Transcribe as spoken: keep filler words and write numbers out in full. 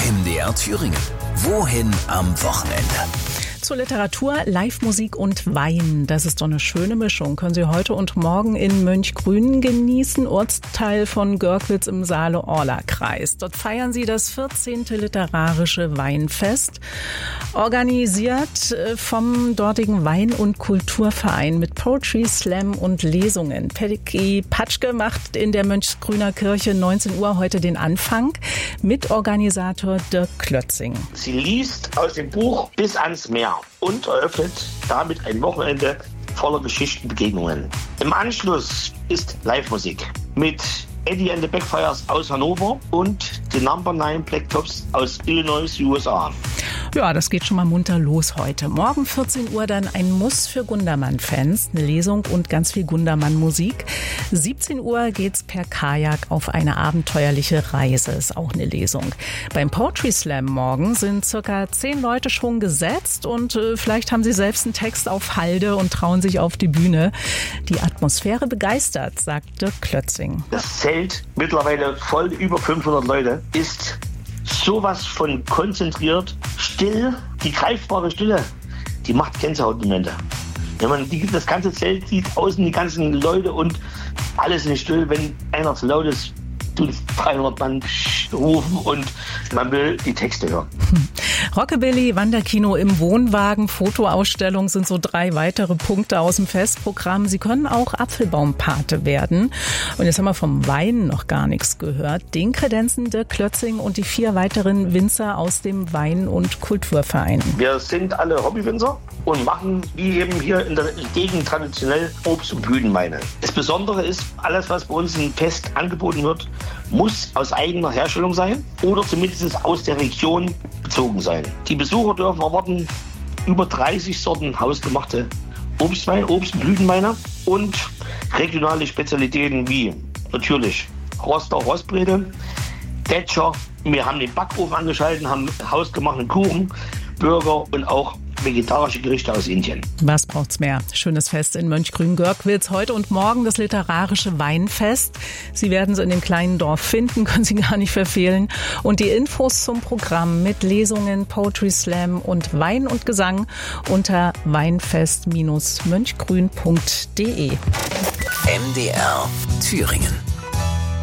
M D R Thüringen. Wohin am Wochenende? Zur Literatur, Live-Musik und Wein. Das ist doch eine schöne Mischung. Können Sie heute und morgen in Mönchgrün genießen, Ortsteil von Görkwitz im Saale-Orla-Kreis. Dort feiern Sie das vierzehnte literarische Weinfest, organisiert vom dortigen Wein- und Kulturverein mit Poetry, Slam und Lesungen. Peggy Patschke macht in der Mönchsgrüner Kirche neunzehn Uhr heute den Anfang. Mitorganisator Dirk Klötzing. Sie liest aus dem Buch Bis ans Meer und eröffnet damit ein Wochenende voller Geschichtenbegegnungen. Im Anschluss ist Live-Musik mit Eddie and the Backfires aus Hannover und den Number neun Black Tops aus Illinois, U S A. Ja, das geht schon mal munter los heute. Morgen vierzehn Uhr dann ein Muss für Gundermann-Fans, eine Lesung und ganz viel Gundermann-Musik. siebzehn Uhr geht's per Kajak auf eine abenteuerliche Reise, ist auch eine Lesung. Beim Poetry Slam morgen sind circa zehn Leute schon gesetzt und äh, vielleicht haben sie selbst einen Text auf Halde und trauen sich auf die Bühne. Die Atmosphäre begeistert, sagt Dirk Klötzing. Das Zelt, mittlerweile voll über fünfhundert Leute, ist sowas von konzentriert, still, die greifbare Stille, die macht Gänsehautmomente. Wenn man die, das ganze Zelt sieht, außen die ganzen Leute und alles ist still, wenn einer zu laut ist, tut dreihundert Mann rufen und man will die Texte hören. Rockabilly, Wanderkino im Wohnwagen, Fotoausstellung sind so drei weitere Punkte aus dem Festprogramm. Sie können auch Apfelbaumpate werden. Und jetzt haben wir vom Wein noch gar nichts gehört. Den kredenzen Dirk Klötzing und die vier weiteren Winzer aus dem Wein- und Kulturverein. Wir sind alle Hobbywinzer und machen, wie eben hier in der Gegend traditionell, Obst- und Blütenweine. Das Besondere ist, alles, was bei uns im Fest angeboten wird, muss aus eigener Herstellung sein oder zumindest aus der Region bezogen sein. Die Besucher dürfen erwarten über dreißig Sorten hausgemachte Obstwein, Obst- und Blütenweine und regionale Spezialitäten wie natürlich Roster, Rostbrete, Tätscher. Wir haben den Backofen angeschaltet, haben hausgemachten Kuchen, Burger und auch vegetarische Gerichte aus Indien. Was braucht's mehr? Schönes Fest in Mönchgrün-Görkwitz. Heute und morgen das literarische Weinfest. Sie werden es in dem kleinen Dorf finden, können Sie gar nicht verfehlen. Und die Infos zum Programm mit Lesungen, Poetry Slam und Wein und Gesang unter weinfest Bindestrich mönchgrün Punkt de. M D R Thüringen.